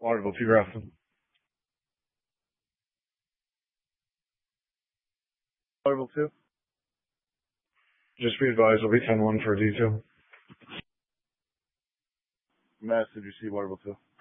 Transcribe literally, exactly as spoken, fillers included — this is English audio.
Waterville two, Grafton. Waterville two. Just be advised, it'll be ten one for a detail. Mass, did you see Waterville two?